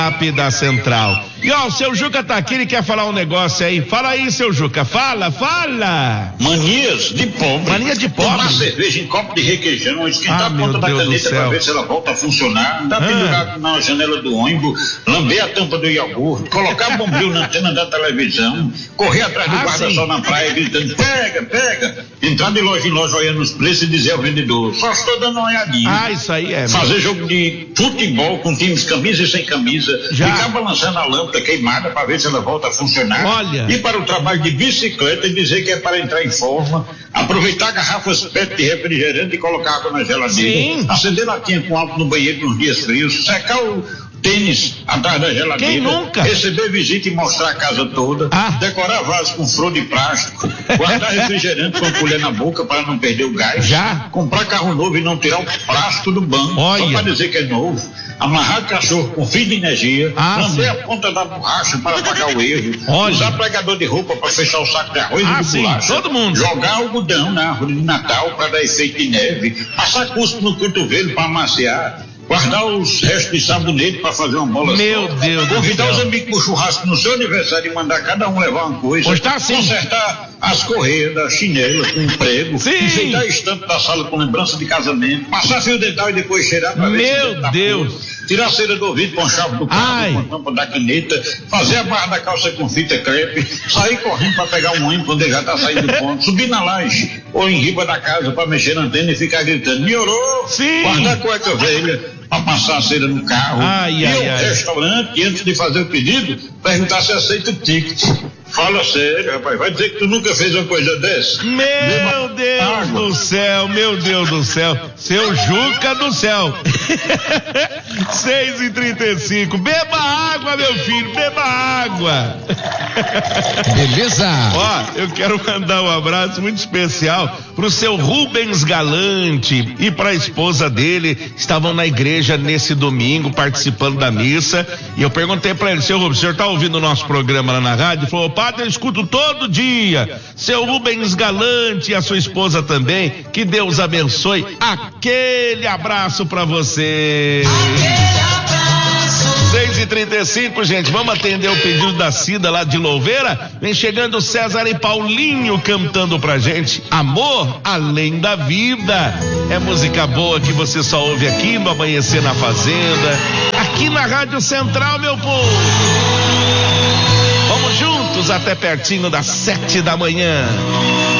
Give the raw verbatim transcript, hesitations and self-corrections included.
da Central. E ó, o seu Juca tá aqui, ele quer falar um negócio aí. Fala aí, seu Juca, fala, fala. Manias de pobre. Mania de pobre. Tomar cerveja em copo de requeijão, esquentar ah, a ponta da Deus caneta pra ver se ela volta a funcionar, andar ah. pendurado na janela do ônibus, lamber a tampa do iogurte, colocar bombril na antena da televisão, correr atrás do ah, guarda-sol na praia gritando, pega, pega, entrar de loja em loja olhando os preços e dizer ao vendedor, só estou dando uma olhadinha. Ah, isso aí é. Fazer mesmo. Jogo de futebol com times camisa e sem camisa, já. Ficar balançando a lâmpada queimada para ver se ela volta a funcionar. Olha. Ir para o trabalho de bicicleta e dizer que é para entrar em forma, aproveitar garrafas P E T de refrigerante e colocar água na geladeira. Sim. Acender latinha com álcool no banheiro nos dias frios, secar o tênis atrás da geladeira. Quem nunca? Receber visita e mostrar a casa toda. Ah. Decorar vaso com flor de plástico. Guardar refrigerante com a colher na boca para não perder o gás. Já? Comprar carro novo e não tirar o plástico do banco. Olha. Só para dizer que é novo. Amarrar cachorro com fio de energia. Ah, lamber a ponta da borracha para apagar o erro. Olha. Usar pregador de roupa para fechar o saco de arroz ah, e de sim, bolacha. Todo mundo. Jogar algodão na árvore de Natal para dar efeito de neve. Passar cuspo no cotovelo para amaciar. Guardar os restos de sabonete para fazer uma bola. Meu só. Deus Convidar do os céu. amigos pro churrasco no seu aniversário e mandar cada um levar uma coisa. Pois tá assim. Consertar as correias da chinela com um prego. Sim. Enfeitar a estampa da sala com lembrança de casamento. Passar fio dental e depois cheirar para ver se Meu Deus. Puro. Tirar a cera do ouvido com a chave do carro, com a tampa da caneta. Fazer a barra da calça com fita crepe. Sair correndo para pegar um ônibus quando ele já tá saindo do ponto. Subir na laje ou em riba da casa para mexer na antena e ficar gritando. Melhorou. Sim. Guardar a cueca velha para passar a cera no carro. Ai, e ai, ao ai. restaurante, e antes de fazer o pedido, perguntar se aceita o ticket. Fala sério, rapaz, vai dizer que tu nunca fez uma coisa dessa? Meu Beba Deus água. do céu, meu Deus do céu, seu Juca do céu. seis e trinta e cinco, beba água, meu filho, beba água. Beleza? Ó, eu quero mandar um abraço muito especial pro seu Rubens Galante e pra esposa dele, estavam na igreja nesse domingo, participando da missa, e eu perguntei pra ele, seu Rubens, o senhor tá ouvindo o nosso programa lá na rádio? Ele falou, padre, eu escuto todo dia. Seu Rubens Galante e a sua esposa também, que Deus abençoe. Aquele abraço pra você. seis e trinta e cinco, gente, vamos atender o pedido da Cida lá de Louveira. Vem chegando César e Paulinho cantando pra gente Amor Além da Vida. É música boa que você só ouve aqui no Amanhecer na Fazenda, aqui na Rádio Central, meu povo. Vamos juntos até pertinho das sete da manhã.